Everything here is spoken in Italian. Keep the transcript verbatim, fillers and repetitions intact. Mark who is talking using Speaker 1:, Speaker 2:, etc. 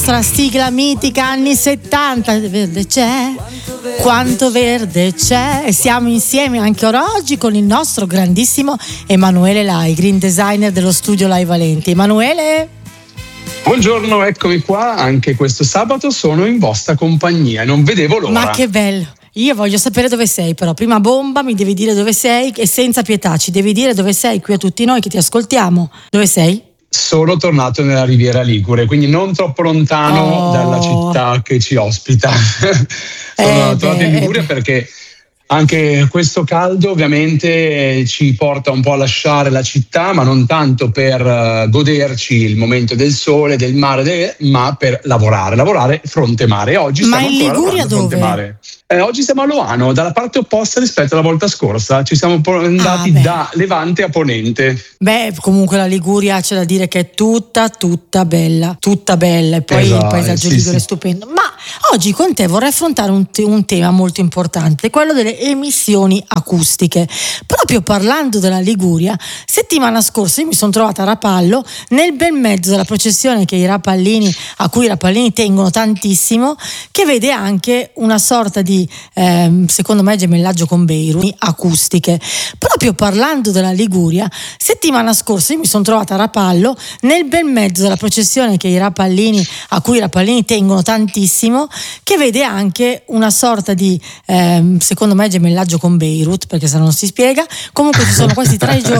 Speaker 1: nostra sigla mitica anni settanta. Verde c'è, quanto verde c'è, e siamo insieme anche oggi con il nostro grandissimo Emanuele Lai, green designer dello studio Lai Valenti. Emanuele?
Speaker 2: Buongiorno, eccomi qua, anche questo sabato sono in vostra compagnia, non vedevo l'ora.
Speaker 1: Ma che bello! Io voglio sapere dove sei, però prima bomba, mi devi dire dove sei e senza pietà ci devi dire dove sei qui a tutti noi che ti ascoltiamo. Dove sei?
Speaker 2: Sono tornato nella Riviera Ligure, quindi non troppo lontano
Speaker 1: oh.
Speaker 2: dalla città che ci ospita. Sono
Speaker 1: eh
Speaker 2: tornato
Speaker 1: beh,
Speaker 2: in Liguria
Speaker 1: eh
Speaker 2: perché anche questo caldo ovviamente ci porta un po' a lasciare la città, ma non tanto per uh, goderci il momento del sole, del mare, de- ma per lavorare, lavorare fronte mare. Oggi
Speaker 1: ma
Speaker 2: stiamo
Speaker 1: in
Speaker 2: ancora
Speaker 1: Liguria
Speaker 2: lavorando fronte
Speaker 1: dove?
Speaker 2: mare. Eh, oggi siamo a Loano, dalla parte opposta rispetto alla volta scorsa. Ci siamo andati
Speaker 1: ah,
Speaker 2: da Levante a Ponente.
Speaker 1: Beh, comunque la Liguria c'è da dire che è tutta, tutta bella, tutta bella. E poi
Speaker 2: esatto,
Speaker 1: il paesaggio
Speaker 2: sì,
Speaker 1: ligure
Speaker 2: sì.
Speaker 1: è stupendo. Ma oggi con te vorrei affrontare un, te- un tema molto importante, quello delle emissioni acustiche. Proprio parlando della Liguria, settimana scorsa io mi sono trovata a Rapallo, nel bel mezzo della processione che i rapallini, a cui i rapallini tengono tantissimo, che vede anche una sorta di Ehm, secondo me gemellaggio con Beirut, acustiche. Proprio parlando della Liguria, settimana scorsa io mi sono trovata a Rapallo, nel bel mezzo della processione che i rapallini, a cui i rapallini tengono tantissimo, che vede anche una sorta di ehm, secondo me gemellaggio con Beirut, perché se no non si spiega. Comunque ci sono questi tre giorni